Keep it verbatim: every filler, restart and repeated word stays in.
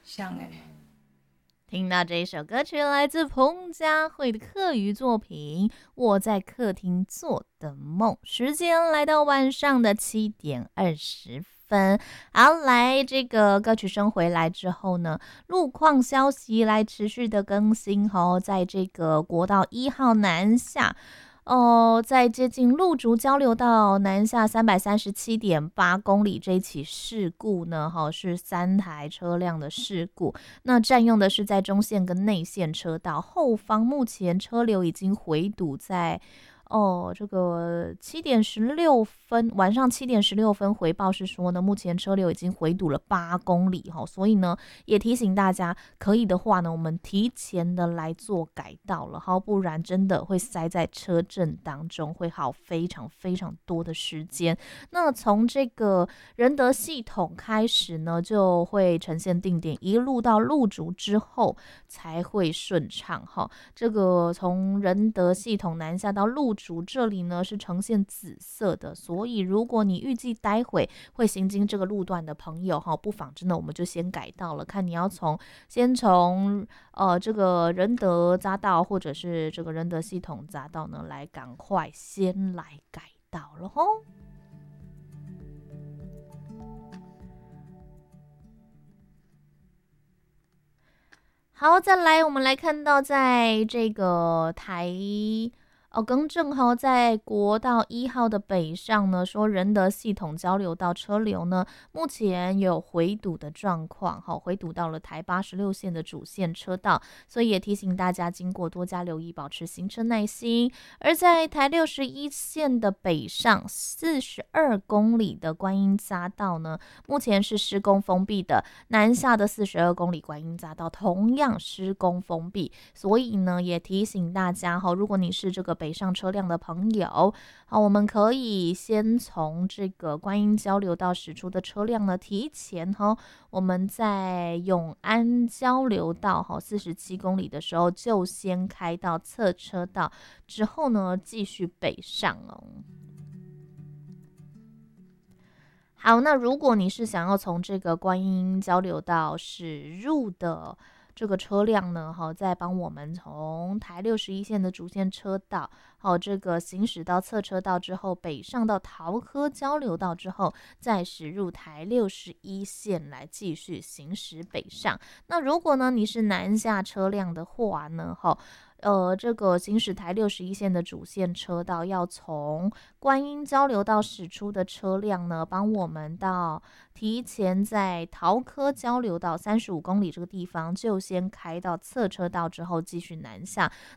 像哎、 听到这一首歌曲来自彭佳慧的客语作品《我在客厅做的梦》，时间来到晚上的七点二十分。好，来这个歌曲声回来之后呢，路况消息来持续的更新哦，在这个国道一号南下。哦，在接近路竹交流道南下三百三十七点八公里这一起事故呢，哈，是三台车辆的事故。那占用的是在中线跟内线车道，后方目前车流已经回堵在。哦，这个七点十六分，晚上七点十六分回报是说呢，目前车流已经回堵了八公里哈，所以呢，也提醒大家，可以的话呢，我们提前的来做改道了哈，不然真的会塞在车阵当中，会耗非常非常多的时间。那从这个仁德系统开始呢，就会呈现定点，一路到路竹之后才会顺畅哈。这个从仁德系统南下到路竹这里呢是呈现紫色的，所以如果你预计待会会行经这个路段的朋友哈，不妨真的我们就先改道了，看你要从先从呃这个仁德匝道或者是这个仁德系统匝道呢，来赶快先来改道了吼。好，再来，我们来看到，在这个台哦，更正哈，在国道一号的北上呢，说仁德系统交流道车流呢，目前有回堵的状况，哈，回堵到了台八十六线的主线车道，所以也提醒大家经过多加留意，保持行车耐心。而在台六十一线的北上四十二公里的观音匝道呢，目前是施工封闭的，南下的四十二公里观音匝道同样施工封闭，所以呢，也提醒大家哈，如果你是这个北上车辆的朋友，好，我们可以先从这个观音交流道驶出的车辆呢，提前哈，我们在永安交流道哈四十七公里的时候，就先开到侧车道，之后呢，继续北上哦。好，那如果你是想要从这个观音交流道驶入的这个车辆呢，好，再帮我们从台六十一线的主线车道，好，这个行驶到侧车道之后，北上到桃科交流道之后，再驶入台六十一线来继续行驶北上。那如果呢你是南下车辆的话呢，哈。呃，这个行驶台六十一线的主线车道，要从观音交流道驶出的车辆呢，帮我们到提前在桃科交流道三十五公里这个地方，就先开到侧车道之后继续南下。